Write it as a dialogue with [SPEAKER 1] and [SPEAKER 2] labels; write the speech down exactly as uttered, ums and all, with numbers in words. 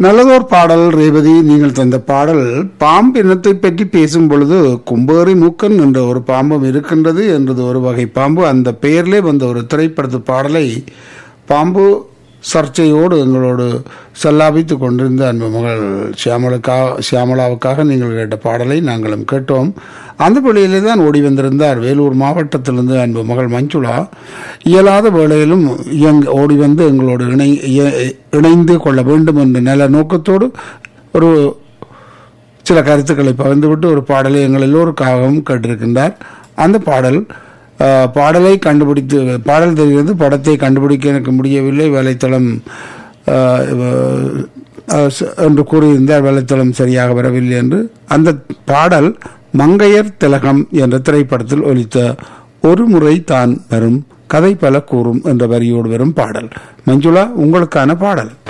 [SPEAKER 1] நல்லதோர் பாடல் ரேவதி. நீங்கள் தந்த பாடல் பாம்பு இனத்தை பற்றி பேசும் பொழுது கும்பேறி மூக்கன் என்ற ஒரு பாம்பும் இருக்கின்றது என்றது ஒரு வகை பாம்பு. அந்த பெயரிலே வந்த ஒரு திரைப்படத்து பாடலை பாம்பு சர்ச்சையோடு எங்களோடு செல்லாபித்து கொண்டிருந்த அன்பு மகள் சியாமலுக்காக சியாமலாவுக்காக நீங்கள் கேட்ட பாடலை நாங்களும் கேட்டோம். அந்த வழியிலே தான் ஓடி வந்திருந்தார் வேலூர் மாவட்டத்திலிருந்து அன்பு மகள் மஞ்சுளா. இயலாத வேளையிலும் இயங் ஓடி வந்து எங்களோடு இணை இணைந்து கொள்ள வேண்டும் என்ற நல்ல நோக்கத்தோடு ஒரு சில கருத்துக்களை பகிர்ந்துவிட்டு ஒரு பாடலை எங்கள் எல்லோருக்காகவும் கேட்டிருக்கின்றார். அந்த பாடல் பாடலை கண்டுபிடித்து பாடல் தெரிகிறது, படத்தை கண்டுபிடிக்க எனக்கு முடியவில்லை, வலைத்தளம் என்று கூறியிருந்தார், வலைத்தளம் சரியாக வரவில்லை என்று. அந்த பாடல் மங்கையர் திலகம் என்ற திரைப்படத்தில் ஒலித்த ஒரு முறை தான் வரும் கதை பல கூறும் என்ற வரியோடு வரும் பாடல். மஞ்சுளா, உங்களுக்கான பாடல்.